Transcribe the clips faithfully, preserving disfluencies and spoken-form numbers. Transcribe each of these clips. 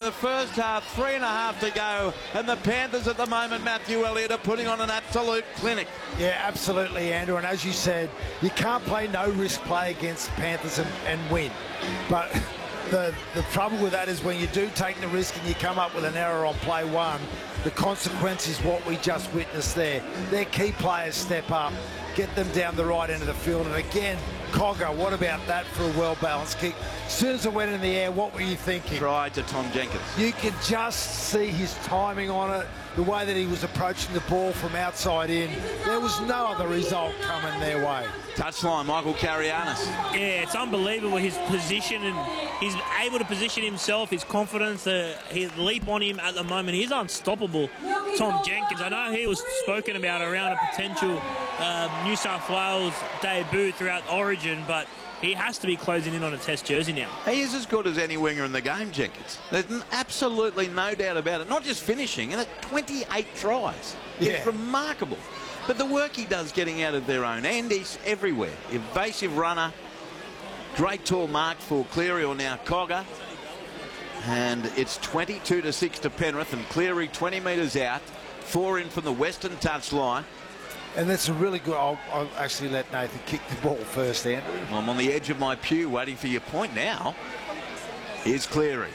the first half, three and a half to go, and the Panthers at the moment, Matthew Elliott, are putting on an absolute clinic. Yeah, absolutely, Andrew. And as you said, you can't play no-risk play against the Panthers and, and win. But the, the trouble with that is when you do take the risk and you come up with an error on play one, the consequence is what we just witnessed there. Their key players step up, get them down the right end of the field, and again, Cogger, what about that for a well-balanced kick? As soon as it went in the air, what were you thinking? Try to Tom Jenkins. You could just see his timing on it, the way that he was approaching the ball from outside in. There was no other result coming their way. Touchline, Michael Carianis. Yeah, it's unbelievable his position, and he's able to position himself, his confidence, uh, his leap on him at the moment. He's unstoppable, Tom Jenkins. I know he was spoken about around a potential uh, New South Wales debut throughout Origin, but he has to be closing in on a Test jersey now. He is as good as any winger in the game, Jenkins. There's absolutely no doubt about it. Not just finishing, and at twenty-eight tries. Yeah. It's remarkable. But the work he does getting out of their own end, he's everywhere. Evasive runner. Great tall mark for Cleary, or now Cogger. And it's twenty-two to six to Penrith, and Cleary twenty metres out. Four in from the western touchline. And that's a really good... I'll, I'll actually let Nathan kick the ball first, Andrew. I'm on the edge of my pew waiting for your point now. Here's Cleary.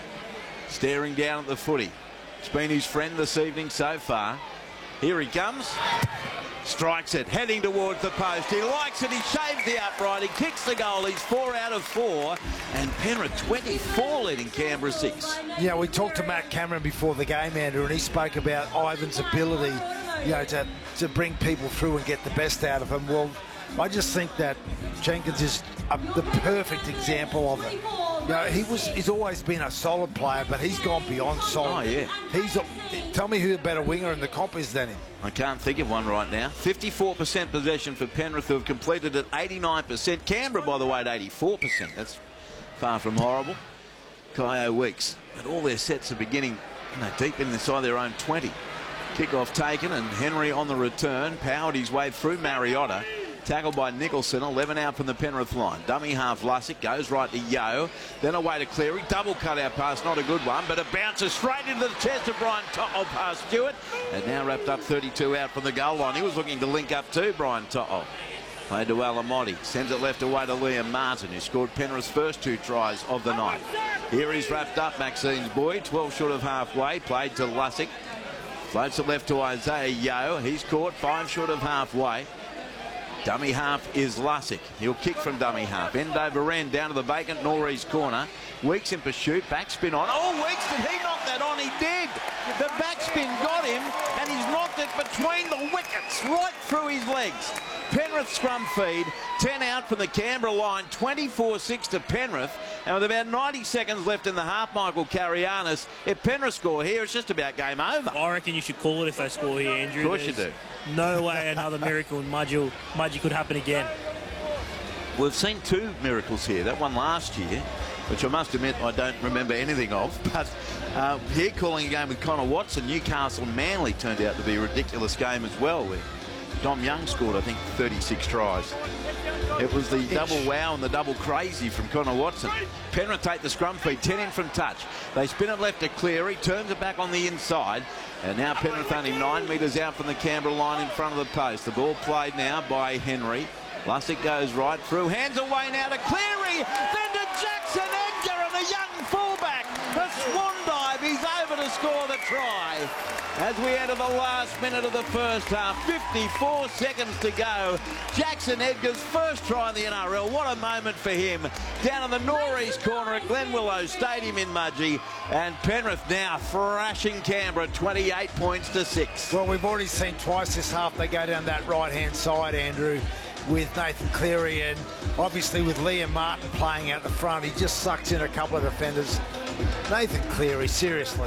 Staring down at the footy. It's been his friend this evening so far. Here he comes. Strikes it, heading towards the post. He likes it, he shaves the upright, he kicks the goal. He's four out of four. And Penrith twenty-four leading Canberra six. Yeah, we talked to Matt Cameron before the game, Andrew, and he spoke about Ivan's ability, you know, to, to bring people through and get the best out of them. Well, I just think that Jenkins is a, the perfect example of it. You know, he was, he's always been a solid player, but he's gone beyond solid. Oh, yeah. He's a, tell me who a better winger in the comp is than him. I can't think of one right now. fifty-four percent possession for Penrith, who have completed at eighty-nine percent. Canberra, by the way, at eighty-four percent. That's far from horrible. Kyo Weeks. But all their sets are beginning, you know, deep inside their own twenty. Kickoff taken, and Henry on the return. Powered his way through Mariota. Tackled by Nicholson, eleven out from the Penrith line. Dummy half Lussick goes right to Yeo. Then away to Cleary. Double cut-out pass, not a good one, but it bounces straight into the chest of Brian To'o past Stewart. And now wrapped up thirty-two out from the goal line. He was looking to link up too, Brian To'o. Played to Alamotti. Sends it left away to Liam Martin, who scored Penrith's first two tries of the night. Here he's wrapped up, Maxine's boy. twelve short of halfway. Played to Lussick. Floats it left to Isaiah Yeo. He's caught five short of halfway. Dummy half is Lussick. He'll kick from dummy half. End over end down to the vacant Norreys corner. Weeks in pursuit. Backspin on. Oh, Weeks, did he knock that on? He did. The backspin got him, and he's knocked it between the wickets, right through his legs. Penrith scrum feed. ten out from the Canberra line. twenty-four six to Penrith. And with about ninety seconds left in the half, Michael Carianis, if Penrith score here, it's just about game over. I reckon you should call it if they score here, Andrew. Of course There's you do. No way another miracle in Mudgee, Mudgee could happen again. We've seen two miracles here. That one last year, which I must admit I don't remember anything of. But uh, here calling a game with Connor Watson, Newcastle Manly turned out to be a ridiculous game as well. Where Dom Young scored, I think, thirty-six tries. It was the double wow and the double crazy from Connor Watson. Penrith take the scrum feed, ten in from touch. They spin it left to Cleary, turns it back on the inside. And now Penrith only nine metres out from the Canberra line in front of the post. The ball played now by Henry. Lussick goes right through, hands away now to Cleary, then to Jackson Edgar, and a young fullback. A swan dive, he's over to score the try. As we enter the last minute of the first half, fifty-four seconds to go. Jackson Edgar's first try in the N R L. What a moment for him. Down in the northeast corner at Glen Willow Stadium in Mudgee. And Penrith now thrashing Canberra, twenty-eight points to six. Well, we've already seen twice this half they go down that right-hand side, Andrew, with Nathan Cleary, and obviously with Liam Martin playing out the front. He just sucks in a couple of defenders. Nathan Cleary, seriously.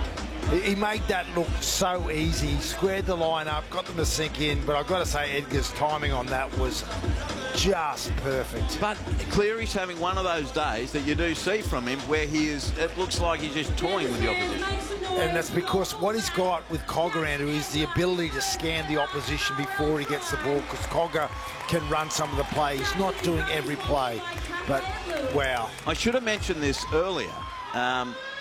He made that look so easy. He squared the line up, got them to sink in, but I've got to say Edgar's timing on that was just perfect. But Cleary's having one of those days that you do see from him where he is, it looks like he's just toying with the opposition. And that's because what he's got with Cogger, Andrew, is the ability to scan the opposition before he gets the ball, because Cogger can run some of the play. He's not doing every play, but wow. I should have mentioned this earlier. Um,